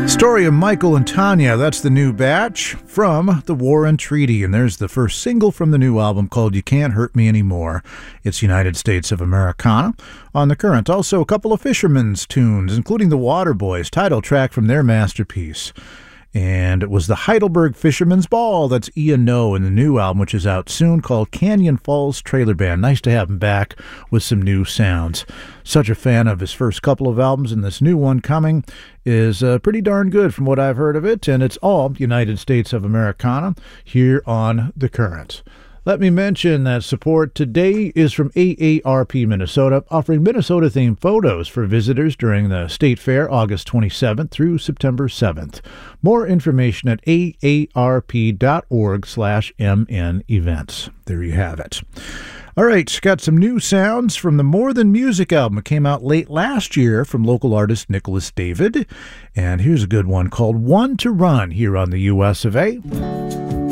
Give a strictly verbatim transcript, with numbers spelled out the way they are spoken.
Story of Michael and Tanya, that's the new batch from The War and Treaty, and there's the first single from the new album called You Can't Hurt Me Anymore. It's United States of Americana on The Current. Also a couple of Fisherman's tunes, including the Waterboys, title track from their masterpiece. And it was the Heidelberg Fisherman's Ball. That's Ian Noe in the new album, which is out soon, called Canyon Falls Trailer Band. Nice to have him back with some new sounds. Such a fan of his first couple of albums, and this new one coming is uh, pretty darn good from what I've heard of it, and it's all United States of Americana here on The Current. Let me mention that support today is from A A R P Minnesota, offering Minnesota-themed photos for visitors during the State Fair, August twenty-seventh through September seventh. More information at A A R P dot org slash M N events. There you have it. All right, got some new sounds from the More Than Music album. It came out late last year from local artist Nicholas David. And here's a good one called One to Run here on the U S of A.